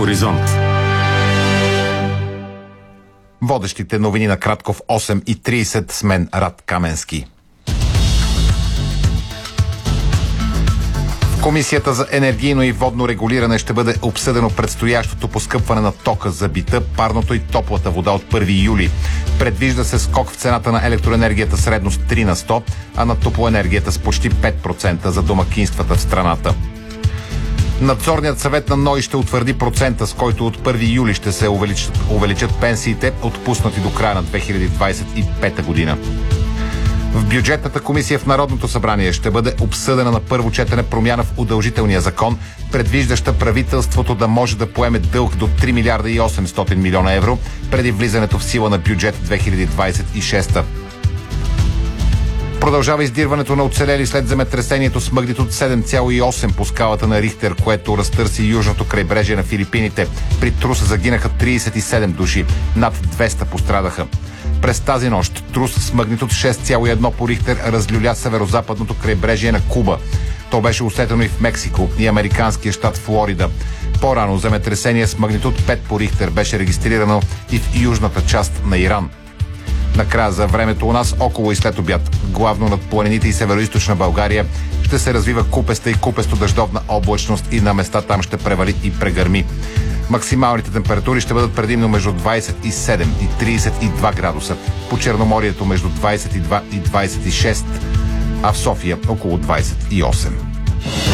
Хоризонт. Водещите новини на кратко в 8:30 с мен Рад Каменски. В Комисията за енергийно и водно регулиране ще бъде обсъдено предстоящото поскъпване на тока за бита, парното и топлата вода от 1 юли. Предвижда се скок в цената на електроенергията средно с 3 на 100, а на топлоенергията с почти 5% за домакинствата в страната. Надзорният съвет на НОИ ще утвърди процента, с който от 1 юли ще се увеличат пенсиите, отпуснати до края на 2025 година. В бюджетната комисия в Народното събрание ще бъде обсъдена на първо четене промяна в удължителния закон, предвиждаща правителството да може да поеме дълг до 3 милиарда и 800 милиона евро преди влизането в сила на бюджет 2026. Продължава издирването на оцелели след земетресението с магнитуд 7,8 по скалата на Рихтер, което разтърси южното крайбрежие на Филипините. При труса загинаха 37 души, над 200 пострадаха. През тази нощ трус с магнитуд 6,1 по Рихтер разлюля северо-западното крайбрежие на Куба. То беше усетено и в Мексико и американския щат Флорида. По-рано земетресение с магнитуд 5 по Рихтер беше регистрирано и в южната част на Иран. Накрая за времето у нас около и след обяд, главно над планините и североизточна България, ще се развива купеста и купесто-дъждовна облачност и на места там ще превали и прегърми. Максималните температури ще бъдат предимно между 27 и 32 градуса, по Черноморието между 22 и 26, а в София около 28.